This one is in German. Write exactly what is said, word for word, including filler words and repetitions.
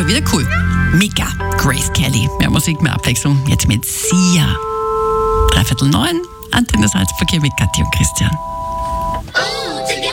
wieder cool. Mega. Grace Kelly. Mehr Musik, mehr Abwechslung. Jetzt mit Sia. Dreiviertel neun. Antenne Salzverkehr mit Kathi und Christian.